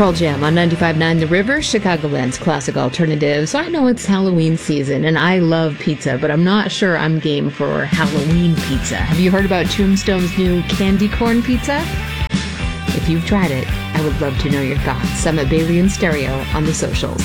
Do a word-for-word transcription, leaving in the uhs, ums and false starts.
Pearl Jam on ninety-five point nine The River, Chicagoland's classic alternative. So I know it's Halloween season, and I love pizza, but I'm not sure I'm game for Halloween pizza. Have you heard about Tombstone's new candy corn pizza? If you've tried it, I would love to know your thoughts. I'm at Bailey and Stereo on the socials.